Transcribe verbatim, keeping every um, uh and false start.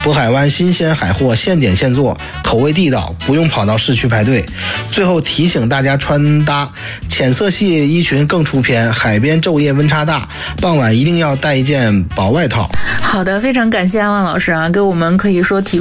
渤海湾新鲜海货现点现做，口味地道，不用跑到市区排队。最后提醒大家穿搭，浅色系衣裙更出片，海边昼夜温差大，傍晚一定要带一件薄外套。 好的，非常感谢阿旺老师啊，给我们可以说提